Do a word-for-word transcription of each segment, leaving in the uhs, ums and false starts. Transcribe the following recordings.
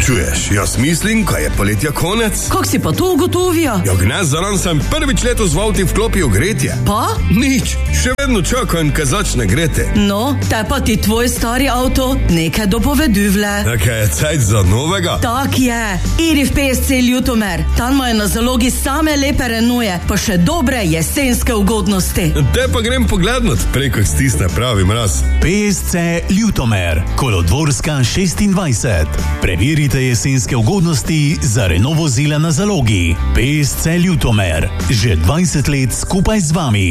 čuješ? Jaz mislim, kaj je poletja konec. Kako si pa to ugotovil? Ja, gnez zaran sem prvič letos v avti vklopil gretje. Pa? Nič, še vedno čakam, kaj začne greti. No, te pa ti tvoj stari avto nekaj dopoveduvle. Nekaj je cajt za novega? Tak je. Iri v P S C Ljutomer. Tam imajo na zalogi same lepe renuje, pa še dobre jesenske ugodnosti. Te pa grem poglednot, preko stisne pravi mraz. P S C Ljutomer, Kolodvorska šestindvajset. Preverite jesenske ugodnosti za Renault vozila na zalogi. P S C Ljutomer, že dvajset let skupaj z vami.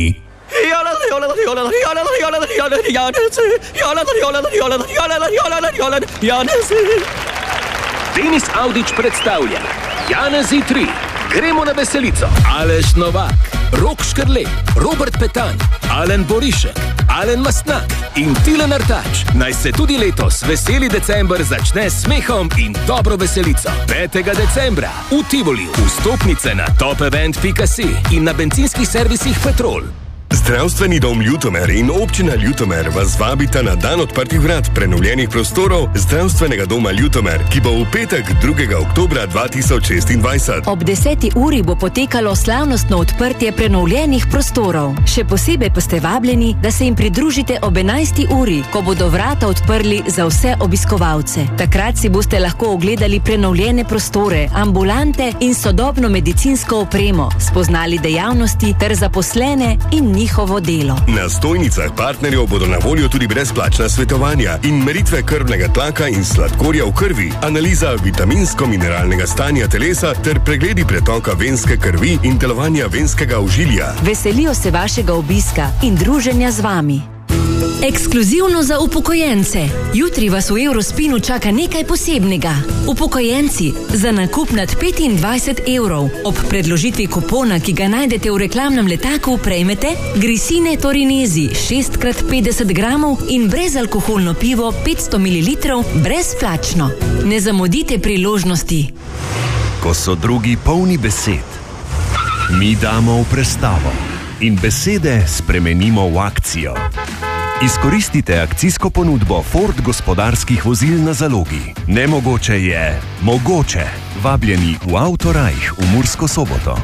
Denis Audić predstavlja Janezi tri. Gremo na veselico. Aleš Novak, Rok Škrlej, Robert Petan, Alen Borišek, Alen Mastnak in Tilen Artač. Naj se tudi letos veseli december začne s smehom in dobro veselico. petega decembra v Tivoliju. Vstopnice na topevent pika si in na bencinskih servisih Petrol. Zdravstveni dom Ljutomer in občina Ljutomer vas vabita na dan odprtih vrat prenovljenih prostorov Zdravstvenega doma Ljutomer, ki bo v petek drugega oktobra dva tisoč šestindvajset. Ob deseti uri bo potekalo slavnostno odprtje prenovljenih prostorov. Še posebej pa ste vabljeni, da se jim pridružite ob enajsti uri, ko bodo vrata odprli za vse obiskovalce. Takrat si boste lahko ogledali prenovljene prostore, ambulante in sodobno medicinsko opremo, spoznali dejavnosti ter zaposlene in njihovo delo. Na stojnicah partnerjev bodo na voljo tudi brezplačna svetovanja in meritve krvnega tlaka in sladkorja v krvi, analiza vitaminsko-mineralnega stanja telesa ter pregledi pretoka venske krvi in delovanja venskega ožilja. Veselijo se vašega obiska in druženja z vami. Ekskluzivno za upokojence. Jutri vas v Eurospinu čaka nekaj posebnega. Upokojenci, za nakup nad petindvajset evrov ob predložitvi kupona, ki ga najdete v reklamnem letaku, prejmete Grisine Torinezi šest krat petdeset gramov in brezalkoholno pivo petsto mililitrov brezplačno. Ne zamudite priložnosti. Ko so drugi polni besed, mi damo v prestavo in besede spremenimo v akcijo. Izkoristite akcijsko ponudbo Ford gospodarskih vozil na zalogi. Nemogoče je mogoče. Vabljeni v Autorajh v Mursko Soboto.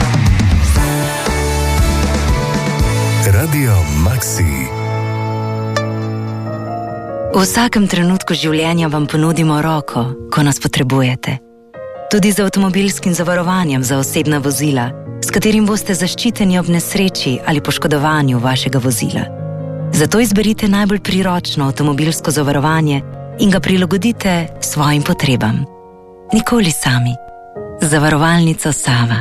Radio Maxi. V vsakem trenutku življenja vam ponudimo roko, ko nas potrebujete. Tudi z avtomobilskim zavarovanjem za osebna vozila, s katerim boste zaščiteni ob nesreči ali poškodovanju vašega vozila. Zato izberite najbolj priročno avtomobilsko zavarovanje in ga prilagodite svojim potrebam. Nikoli sami. Zavarovalnica Sava.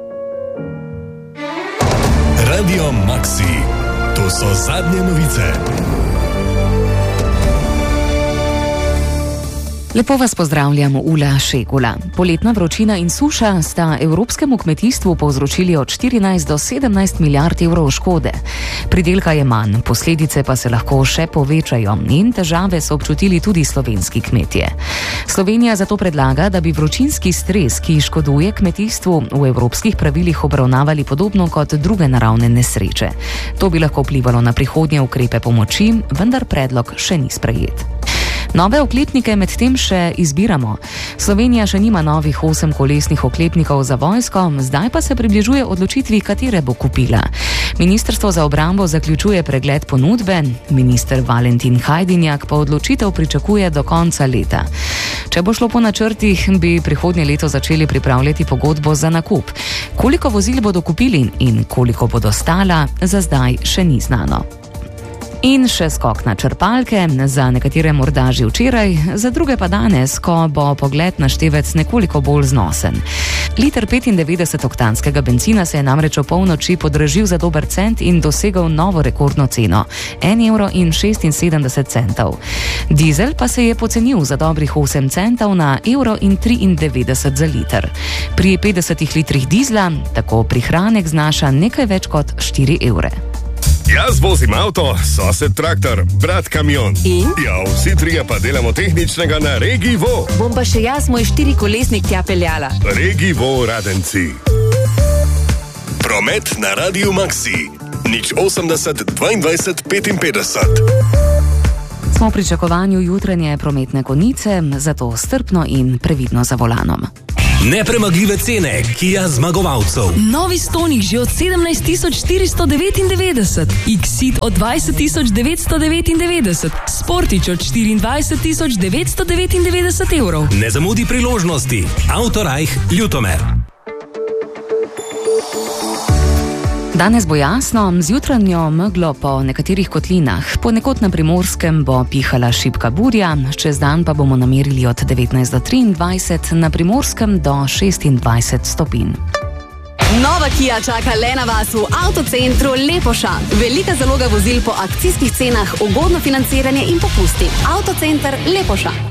Radio Maxi. To so zadnje novice. Lepo vas pozdravljamo, Ula Šegula. Poletna vročina in suša sta evropskemu kmetijstvu povzročili od štirinajst do sedemnajst milijard evrov škode. Pridelka je manj, posledice pa se lahko še povečajo in težave so občutili tudi slovenski kmetje. Slovenija zato predlaga, da bi vročinski stres, ki škoduje kmetijstvu, v evropskih pravilih obravnavali podobno kot druge naravne nesreče. To bi lahko vplivalo na prihodnje ukrepe pomoči, vendar predlog še ni sprejet. Nove oklepnike medtem še izbiramo. Slovenija še nima novih osemkolesnih oklepnikov za vojsko, zdaj pa se približuje odločitvi, katere bo kupila. Ministrstvo za obrambo zaključuje pregled ponudbe, minister Valentin Hajdinjak pa odločitev pričakuje do konca leta. Če bo šlo po načrtih, bi prihodnje leto začeli pripravljati pogodbo za nakup. Koliko vozil bodo kupili in koliko bodo stala, za zdaj še ni znano. In še skok na črpalke, za nekatere morda že včeraj, za druge pa danes, ko bo pogled na števec nekoliko bolj znosen. Liter petindevetdesetoktanskega bencina se je namreč o polnoči podražil za dober cent in dosegel novo rekordno ceno, en evro in šestinsedemdeset centov. Dizel pa se je pocenil za dobrih osem centov na evro in triindevetdeset za liter. Pri petdesetih litrih dizla tako prihranek znaša nekaj več kot štiri evre. Jaz vozim avto, sosed traktor, brat kamion. In? Ja, vsi trije pa delamo tehničnega na Regivo. Bom pa še jaz moj štirikolesnik tja peljala. Regivo Radenci. Promet na Radiu Maxi. Nič osemdeset dvaindvajset petinpetdeset. Smo v pričakovanju jutranje prometne konice, zato strpno in previdno za volanom. Nepremagljive cene Kia zmagovalcev. Novi Stonic že od sedemnajst tisoč štiristo devetindevetdeset, Exit od dvajset tisoč devetsto devetindevetdeset, Sportič od štiriindvajset tisoč devetsto devetindevetdeset evrov. Ne zamudi priložnosti. Autorajh Ljutomer. Danes bo jasno, z jutranjo meglo po nekaterih kotlinah, ponekod na Primorskem bo pihala šibka burja, čez dan pa bomo namerili od devetnajst do triindvajset, na Primorskem do šestindvajset stopinj. Nova Kia čaka le na vas v avtocentru Lepoša. Velika zaloga vozil po akcijskih cenah, ugodno financiranje in popusti. Avtocenter Lepoša.